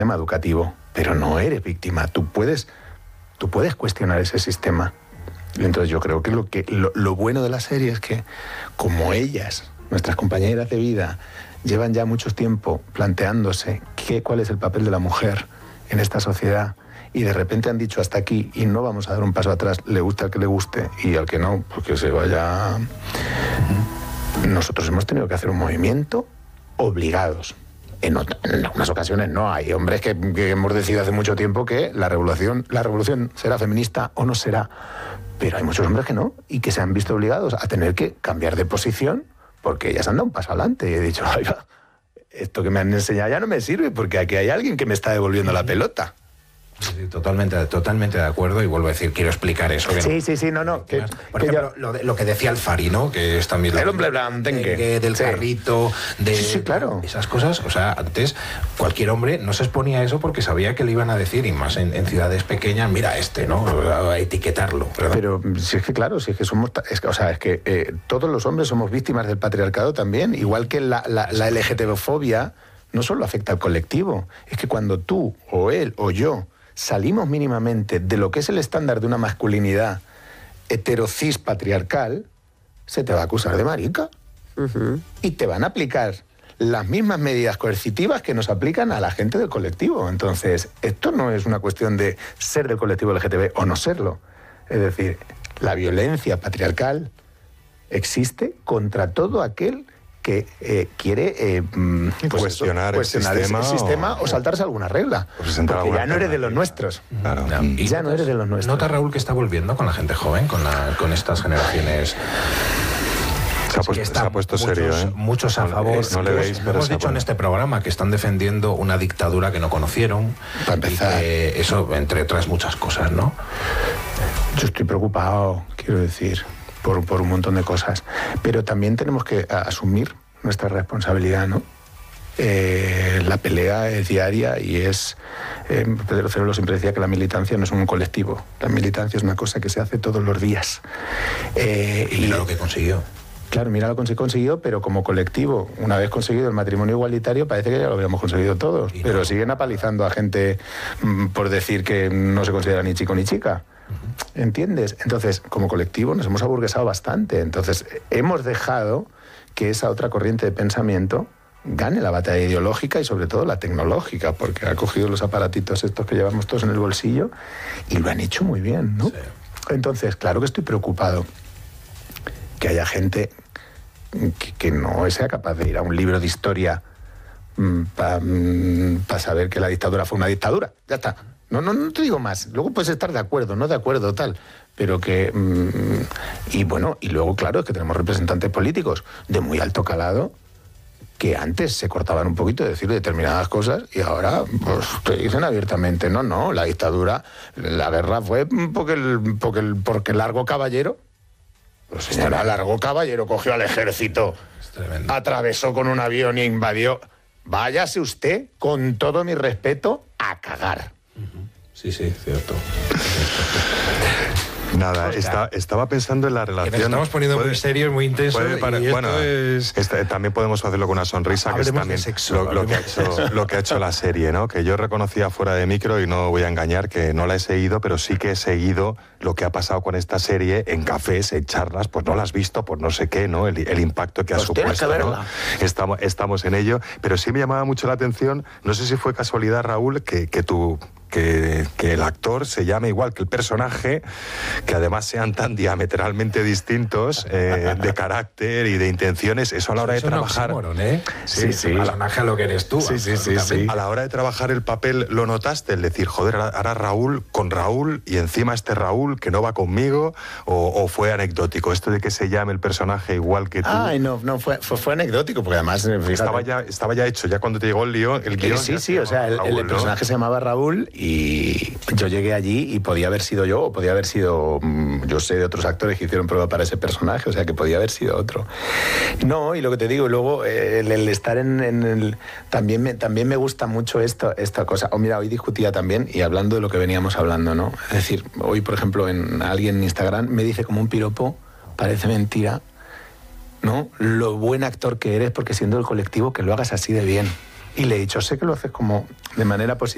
sistema educativo, pero no eres víctima. Tú puedes cuestionar ese sistema. Y entonces yo creo que lo bueno de la serie es que, como ellas, nuestras compañeras de vida, llevan ya mucho tiempo planteándose cuál es el papel de la mujer en esta sociedad, y de repente han dicho hasta aquí y no vamos a dar un paso atrás, le gusta al que le guste y al que no, porque se vaya. Nosotros hemos tenido que hacer un movimiento obligados. En algunas ocasiones no. Hay hombres que hemos decidido hace mucho tiempo que la revolución será feminista o no será. Pero hay muchos hombres que no, y que se han visto obligados a tener que cambiar de posición porque ellas han dado un paso adelante. Y he dicho, oiga, esto que me han enseñado ya no me sirve porque aquí hay alguien que me está devolviendo la pelota. Sí, totalmente de acuerdo, y vuelvo a decir, quiero explicar eso. Sí, no. Por ejemplo, lo que decía Alfari, ¿no? Que es también el hombre blandengue del carrito, de claro. Esas cosas. O sea, antes cualquier hombre no se exponía a eso porque sabía que le iban a decir, y más en ciudades pequeñas, mira ¿no? A etiquetarlo, ¿verdad? Pero si es que claro, si es que somos, todos los hombres somos víctimas del patriarcado también, igual que la LGTB-fobia no solo afecta al colectivo, es que cuando tú o él o yo salimos mínimamente de lo que es el estándar de una masculinidad heterocis patriarcal, se te va a acusar de marica. Y te van a aplicar las mismas medidas coercitivas que nos aplican a la gente del colectivo. Entonces, esto no es una cuestión de ser del colectivo LGTB o no serlo. Es decir, la violencia patriarcal existe contra todo aquel que quiere cuestionar el sistema o saltarse alguna regla. Porque ya no eres de los nuestros. Claro. Ya no eres de los nuestros. ¿Nota, Raúl, que está volviendo con la gente joven, con estas generaciones? Se ha puesto serio, Muchos a favor. No le veis, pero hemos dicho en este programa que están defendiendo una dictadura que no conocieron. Para empezar. Y que eso, entre otras muchas cosas, ¿no? Yo estoy preocupado, quiero decir, por un montón de cosas. Pero también tenemos que asumir nuestra responsabilidad, ¿no? La pelea es diaria y es... Pedro Cerolo siempre decía que la militancia no es un colectivo. La militancia es una cosa que se hace todos los días. Y mira lo que consiguió. Claro, mira lo que consiguió, pero como colectivo, una vez conseguido el matrimonio igualitario, parece que ya lo habíamos conseguido todos. Pero siguen apalizando a gente por decir que no se considera ni chico ni chica. ¿Entiendes? Entonces, como colectivo nos hemos aburguesado bastante. Entonces, hemos dejado que esa otra corriente de pensamiento gane la batalla ideológica y sobre todo la tecnológica, porque ha cogido los aparatitos estos que llevamos todos en el bolsillo y lo han hecho muy bien, ¿no? Sí. Entonces, claro que estoy preocupado que haya gente que no sea capaz de ir a un libro de historia para saber que la dictadura fue una dictadura. Ya está. No te digo más. Luego puedes estar de acuerdo, no de acuerdo, tal. Pero que... y bueno, y luego, claro, es que tenemos representantes políticos de muy alto calado que antes se cortaban un poquito de decir determinadas cosas y ahora pues te dicen abiertamente, no, la dictadura, la guerra fue porque Largo Caballero... Pues señora, Largo Caballero cogió al ejército, atravesó con un avión y invadió. Váyase usted, con todo mi respeto, a cagar. Sí, cierto. Nada, estaba pensando en la relación... Que nos estamos poniendo muy serios, muy intensos. También podemos hacerlo con una sonrisa, que es también lo que ha hecho la serie, ¿no? Que yo reconocía fuera de micro, y no voy a engañar, que no la he seguido, pero sí que he seguido lo que ha pasado con esta serie en cafés, en charlas, pues no la has visto, por no sé qué, ¿no? El impacto que ha supuesto, ¿no? Estamos en ello, pero sí me llamaba mucho la atención, no sé si fue casualidad, Raúl, que el actor se llame igual que el personaje, que además sean tan diametralmente distintos de carácter y de intenciones. Eso a la hora de trabajar... Sí. El personaje a lo que eres tú. Sí. A la hora de trabajar el papel, ¿lo notaste? El decir, joder, ahora Raúl con Raúl y encima este Raúl que no va conmigo, o fue anecdótico esto de que se llame el personaje igual que tú. Ay, no, fue anecdótico, porque además... Estaba ya hecho, ya cuando te llegó el guión... Sí, o sea, el personaje se llamaba Raúl y yo llegué allí y podía haber sido yo, o podía haber sido... Yo sé de otros actores que hicieron prueba para ese personaje, o sea, que podía haber sido otro. No, y lo que te digo, luego el estar en el... También me gusta mucho esta cosa. Mira, hoy discutía también, y hablando de lo que veníamos hablando, ¿no? Es decir, hoy, por ejemplo, alguien en Instagram me dice como un piropo, parece mentira, ¿no? Lo buen actor que eres, porque siendo del colectivo que lo hagas así de bien. Y le he dicho, sé que lo haces como de manera positiva.